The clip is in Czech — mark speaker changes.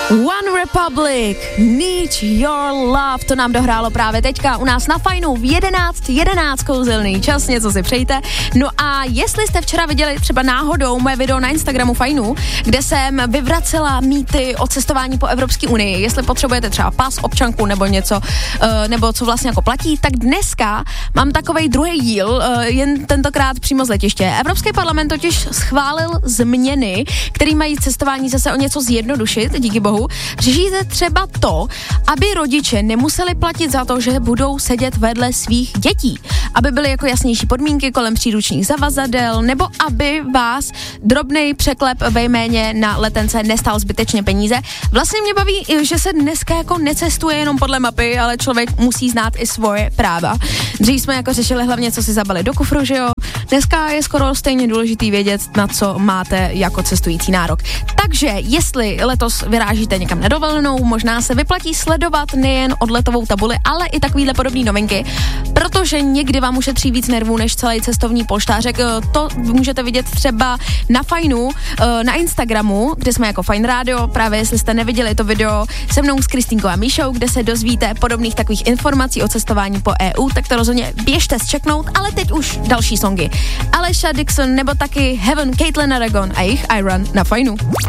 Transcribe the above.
Speaker 1: One Republic, Need Your Love, to nám dohrálo právě teďka u nás na Fajnu v 11:11 kouzelný čas, něco si přejte. No a jestli jste včera viděli třeba náhodou moje video na Instagramu Fajnu, kde jsem vyvracela mýty o cestování po Evropské unii, jestli potřebujete třeba pas, občanku nebo něco, nebo co vlastně jako platí, tak dneska mám takovej druhý díl, jen tentokrát přímo z letiště. Evropský parlament totiž schválil změny, které mají cestování zase o něco zjednodušit, díky bohu. Řešíte třeba to, aby rodiče nemuseli platit za to, že budou sedět vedle svých dětí, aby byly jako jasnější podmínky kolem příručních zavazadel, nebo aby vás drobnej překlep ve jméně na letence nestál zbytečně peníze. Vlastně mě baví, že se dneska jako necestuje jenom podle mapy, ale člověk musí znát i svoje práva. Dřív jsme jako řešili hlavně, co si zabalit do kufru, že jo? Dneska je skoro stejně důležitý vědět, na co máte jako cestující nárok. Takže jestli letos vyrážíte někam na dovolenou, možná se vyplatí sledovat nejen odletovou tabuli, ale i takovýhle podobné novinky, protože někdy vám ušetří víc nervů než celý cestovní polštářek. To můžete vidět třeba na Fajnu, na Instagramu, kde jsme jako Fajn Radio, právě jestli jste neviděli to video se mnou s Kristýnkou a Míšou, kde se dozvíte podobných takových informací o cestování po EU, tak to rozhodně běžte zčeknout, ale teď už další songy. Alesha Dixon nebo taky Heaven, Caitlin Aragon a jejich I Run na Fajnu.